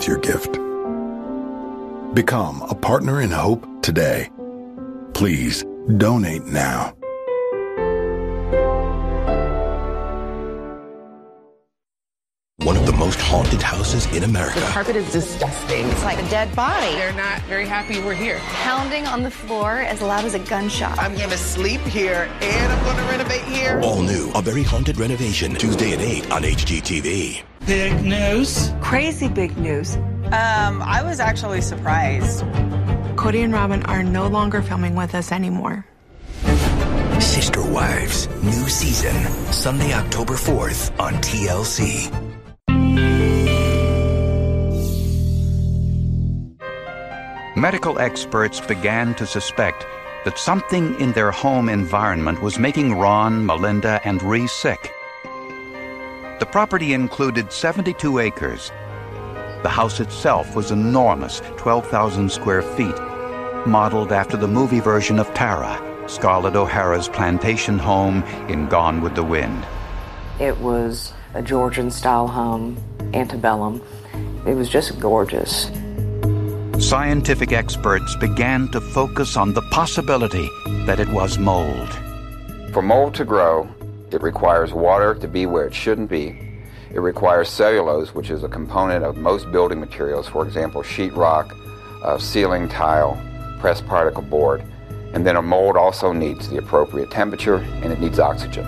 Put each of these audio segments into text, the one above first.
with your gift. Become a partner in hope today. Please donate now. One of the most haunted houses in America. The carpet is disgusting. It's like a dead body. They're not very happy we're here. Pounding on the floor as loud as a gunshot. I'm going to sleep here, and I'm going to renovate here. All new, A Very Haunted Renovation, Tuesday at 8 on HGTV. Big news. Crazy big news. I was actually surprised. Cody and Robin are no longer filming with us anymore. Sister Wives, new season, Sunday, October 4th on TLC. Medical experts began to suspect that something in their home environment was making Ron, Melinda, and Ree sick. The property included 72 acres. The house itself was enormous, 12,000 square feet, modeled after the movie version of Tara, Scarlett O'Hara's plantation home in Gone with the Wind. It was a Georgian-style home, antebellum. It was just gorgeous. Scientific experts began to focus on the possibility that it was mold. For mold to grow, it requires water to be where it shouldn't be. It requires cellulose, which is a component of most building materials, for example, sheetrock, ceiling tile, pressed particle board. And then a mold also needs the appropriate temperature, and it needs oxygen.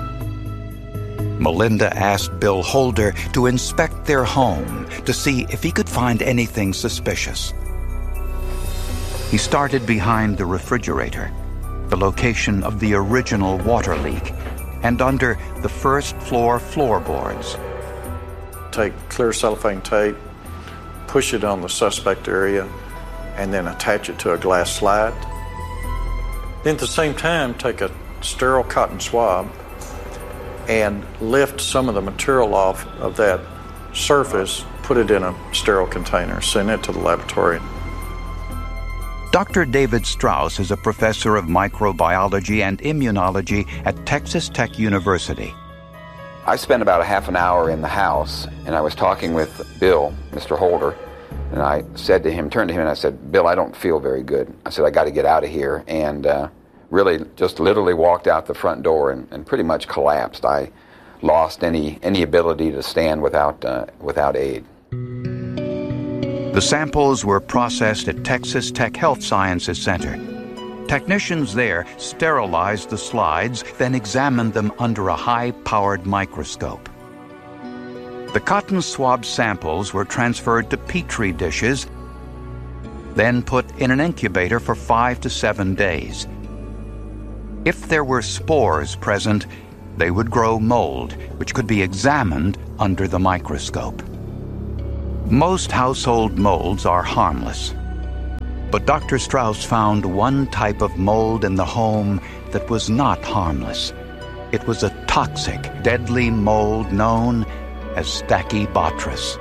Melinda asked Bill Holder to inspect their home to see if he could find anything suspicious. He started behind the refrigerator, the location of the original water leak, and under the first floor floorboards. Take clear cellophane tape, push it on the suspect area, and then attach it to a glass slide. Then at the same time, take a sterile cotton swab and lift some of the material off of that surface, put it in a sterile container, send it to the laboratory. Dr. David Strauss is a professor of microbiology and immunology at Texas Tech University. I spent about a half an hour in the house, and I was talking with Bill, Mr. Holder, and I said to him, turned to him, and I said, Bill, I don't feel very good. I said, I got to get out of here, and really just literally walked out the front door and pretty much collapsed. I lost any ability to stand without aid. The samples were processed at Texas Tech Health Sciences Center. Technicians there sterilized the slides, then examined them under a high-powered microscope. The cotton swab samples were transferred to Petri dishes, then put in an incubator for 5 to 7 days. If there were spores present, they would grow mold, which could be examined under the microscope. Most household molds are harmless, but Dr. Strauss found one type of mold in the home that was not harmless. It was a toxic, deadly mold known as Stachybotrys.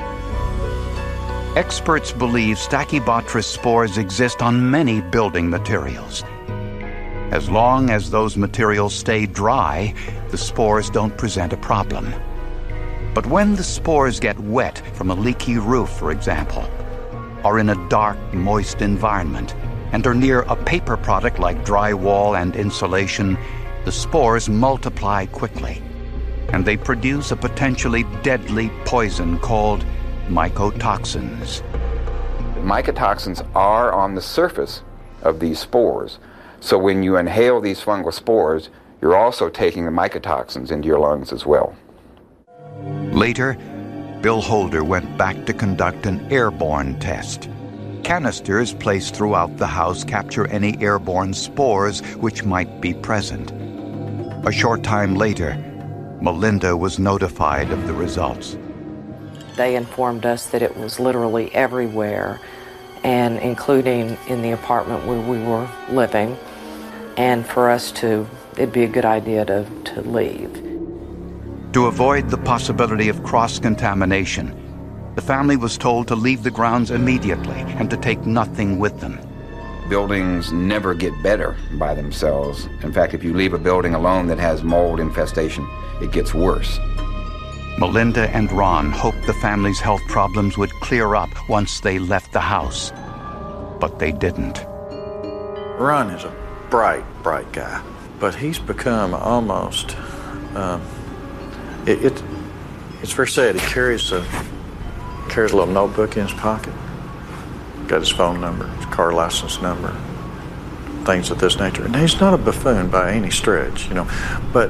Experts believe Stachybotrys spores exist on many building materials. As long as those materials stay dry, the spores don't present a problem. But when the spores get wet from a leaky roof, for example, or in a dark, moist environment, and are near a paper product like drywall and insulation, the spores multiply quickly, and they produce a potentially deadly poison called mycotoxins. Mycotoxins are on the surface of these spores, so when you inhale these fungal spores, you're also taking the mycotoxins into your lungs as well. Later, Bill Holder went back to conduct an airborne test. Canisters placed throughout the house capture any airborne spores which might be present. A short time later, Melinda was notified of the results. They informed us that it was literally everywhere, and including in the apartment where we were living, and for us it'd be a good idea to leave. To avoid the possibility of cross-contamination, the family was told to leave the grounds immediately and to take nothing with them. Buildings never get better by themselves. In fact, if you leave a building alone that has mold infestation, it gets worse. Melinda and Ron hoped the family's health problems would clear up once they left the house. But they didn't. Ron is a bright guy, but he's become almost, it's very sad. He carries a little notebook in his pocket. Got his phone number, his car license number, things of this nature. And he's not a buffoon by any stretch, but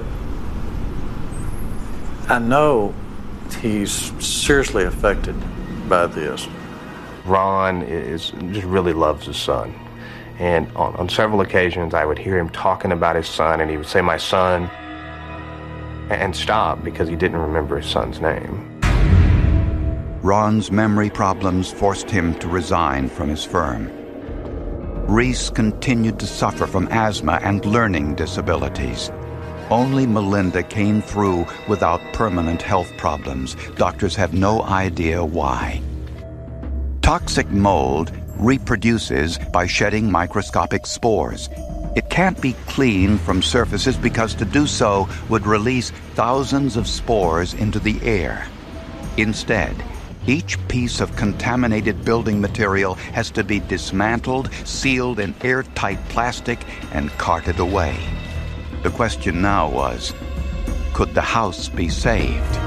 I know he's seriously affected by this. Ron just really loves his son. And on several occasions, I would hear him talking about his son, and he would say, "My son," and stop because he didn't remember his son's name. Ron's memory problems forced him to resign from his firm. Reese continued to suffer from asthma and learning disabilities. Only Melinda came through without permanent health problems. Doctors have no idea why. Toxic mold reproduces by shedding microscopic spores. It can't be cleaned from surfaces because to do so would release thousands of spores into the air. Instead, each piece of contaminated building material has to be dismantled, sealed in airtight plastic, and carted away. The question now was, could the house be saved?